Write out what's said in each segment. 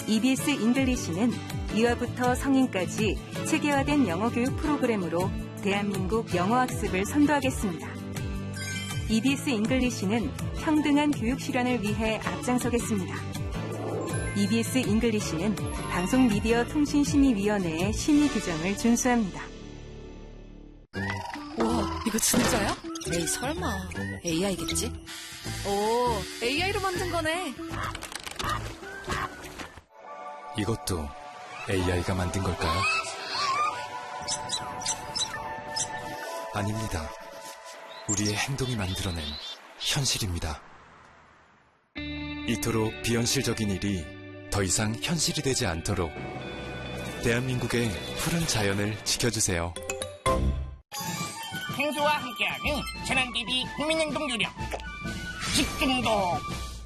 EBS 잉글리시는 유아부터 성인까지 체계화된 영어 교육 프로그램으로 대한민국 영어 학습을 선도하겠습니다. EBS 잉글리시는 평등한 교육 실현을 위해 앞장서겠습니다. EBS 잉글리시는 방송미디어통신심의위원회의 심의 규정을 준수합니다. 와, 이거 진짜야? 에이, 설마. AI겠지? 오, AI로 만든 거네. 이것도 AI가 만든 걸까요? 아닙니다. 우리의 행동이 만들어낸 현실입니다. 이토록 비현실적인 일이 더 이상 현실이 되지 않도록 대한민국의 푸른 자연을 지켜주세요. 행수와 함께하는 재난대비 국민행동 요령 식중독.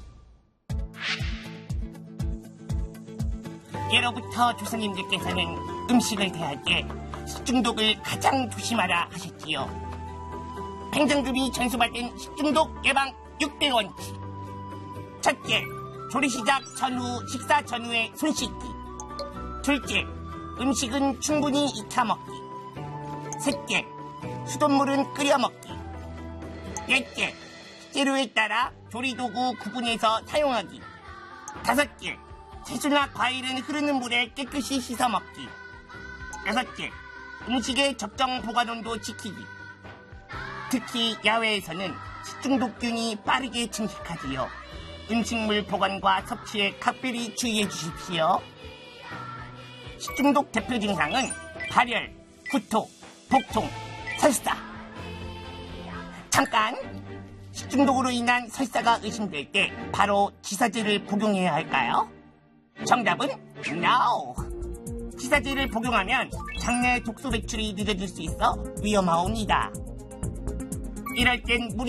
예로부터 조상님들께서는 음식을 대할 때 식중독을 가장 조심하라 하셨지요. 행정금이 전수받은 식중독 예방 6대 원칙. 첫째, 조리 시작 전후, 식사 전후에 손 씻기. 둘째, 음식은 충분히 익혀 먹기. 셋째, 수돗물은 끓여 먹기. 넷째, 재료에 따라 조리도구 구분해서 사용하기. 다섯째, 채소나 과일은 흐르는 물에 깨끗이 씻어 먹기. 여섯째, 음식의 적정 보관온도 지키기. 특히 야외에서는 식중독균이 빠르게 침식하지요. 음식물 보관과 섭취에 각별히 주의해 주십시오. 식중독 대표 증상은 발열, 구토, 복통, 설사. 잠깐! 식중독으로 인한 설사가 의심될 때 바로 지사제를 복용해야 할까요? 정답은 NO! 지사제를 복용하면 장내 독소 배출이 늦어질 수 있어 위험하옵니다. 이럴 땐